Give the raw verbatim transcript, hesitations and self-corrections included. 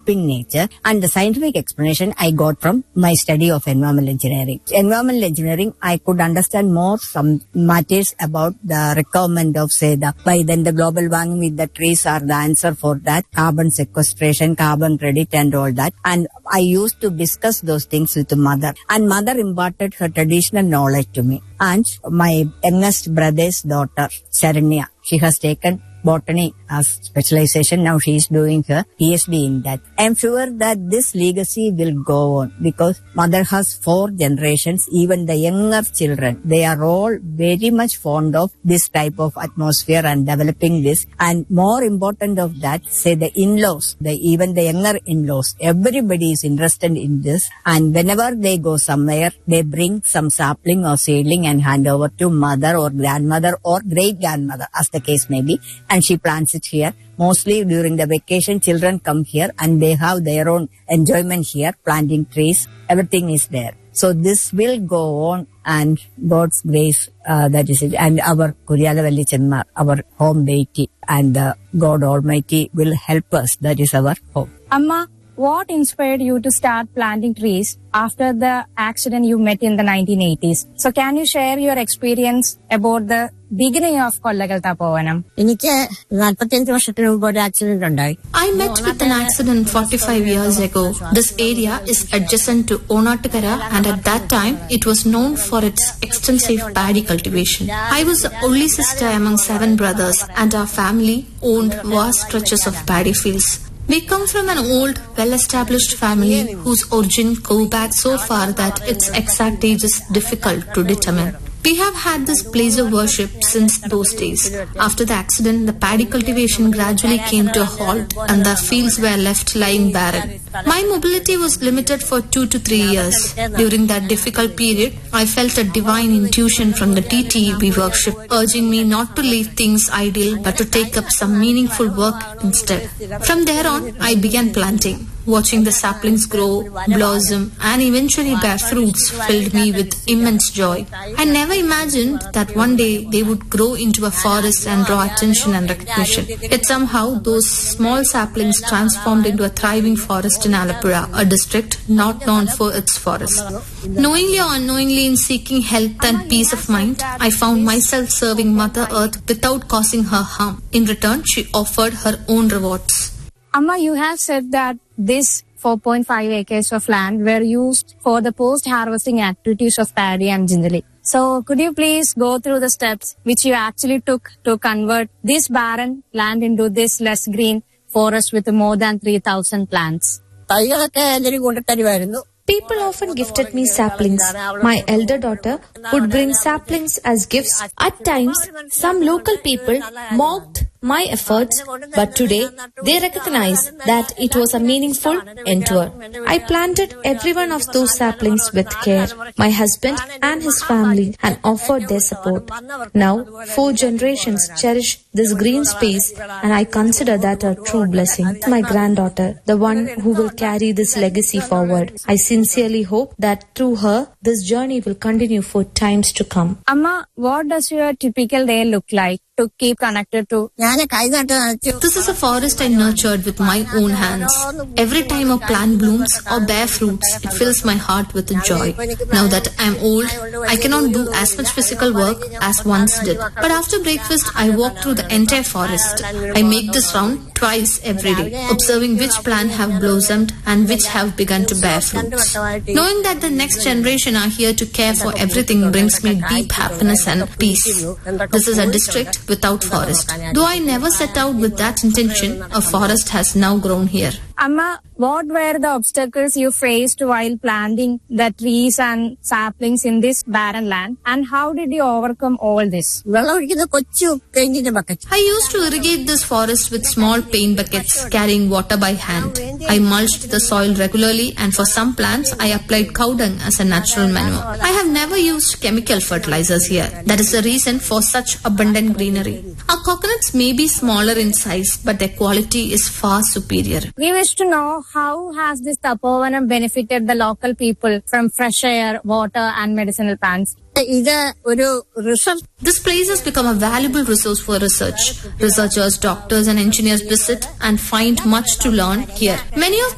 helping nature, and the scientific explanation I got from my study of environmental engineering. Environmental engineering, I could understand more some matters about the requirement of, say, the by then the global warming with the trees are the answer for that, carbon sequestration, carbon credit and all that. And I used to discuss those things with mother, and mother imparted her traditional knowledge to me. And my youngest brother's daughter, Sharanya, she has taken botany as specialization. Now she is doing her PhD in that. I am sure that this legacy will go on because mother has four generations, even the younger children. They are all very much fond of this type of atmosphere and developing this. And more important of that, say the in-laws, the even the younger in-laws, everybody is interested in this. And whenever they go somewhere, they bring some sapling or seedling and hand over to mother or grandmother or great-grandmother, as the case may be. And she plants it here. Mostly during the vacation, children come here and they have their own enjoyment here, planting trees. Everything is there. So this will go on, and God's grace, uh, that is it. And our Kuriyalavalli Chemmar, our home deity, and uh, God Almighty will help us. That is our hope. Amma, what inspired you to start planting trees after the accident you met in the nineteen eighties? So can you share your experience about the beginning of Kollagal Tapovanam? I met with an accident forty-five years ago. This area is adjacent to Onatukara, and at that time it was known for its extensive paddy cultivation. I was the only sister among seven brothers, and our family owned vast stretches of paddy fields. We come from an old, well-established family whose origin go back so far that its exact age is difficult to determine. We have had this place of worship since those days. After the accident, the paddy cultivation gradually came to a halt and the fields were left lying barren. My mobility was limited for two to three years. During that difficult period, I felt a divine intuition from the T T we worship, urging me not to leave things idle but to take up some meaningful work instead. From there on, I began planting. Watching the saplings grow, blossom, and eventually bear fruits filled me with immense joy. I never imagined that one day they would grow into a forest and draw attention and recognition. Yet somehow those small saplings transformed into a thriving forest in Alappuzha, a district not known for its forests. Knowingly or unknowingly, in seeking health and peace of mind, I found myself serving Mother Earth without causing her harm. In return, she offered her own rewards. Amma, you have said that this four point five acres of land were used for the post-harvesting activities of paddy and jindali. So could you please go through the steps which you actually took to convert this barren land into this less green forest with more than three thousand plants? People often gifted me saplings. My elder daughter would bring saplings as gifts. At times, some local people mocked my efforts, but today they recognize that it was a meaningful endeavor. I planted every one of those saplings with care, my husband and his family, and offered their support. Now, four generations cherish this green space, and I consider that a true blessing. My granddaughter, the one who will carry this legacy forward. I sincerely hope that through her, this journey will continue for times to come. Amma, what does your typical day look like to keep connected to? This is a forest I nurtured with my own hands. Every time a plant blooms or bear fruits, it fills my heart with joy. Now that I'm old, I cannot do as much physical work as once did. But after breakfast, I walk through the entire forest. I make this round twice every day, observing which plants have blossomed and which have begun to bear fruits. Knowing that the next generation are here to care for everything brings me deep happiness and peace. This is a district without forest. Though I never set out with that intention, a forest has now grown here. Amma, what were the obstacles you faced while planting the trees and saplings in this barren land, and how did you overcome all this? I used to irrigate this forest with small paint buckets, carrying water by hand. I mulched the soil regularly, and for some plants, I applied cow dung as a natural manure. I have never used chemical fertilizers here. That is the reason for such abundant greenery. Our coconuts may be smaller in size, but their quality is far superior. We wish to know how has this Tapovanam benefited the local people from fresh air, water and medicinal plants. This place has become a valuable resource for research. Researchers, doctors and engineers visit and find much to learn here. Many of